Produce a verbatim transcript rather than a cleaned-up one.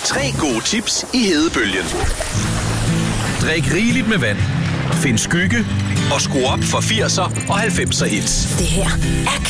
Tre gode tips i hedebølgen. Drik rigeligt med vand. Find skygge og skru op for firser og halvfemser hits. Det her er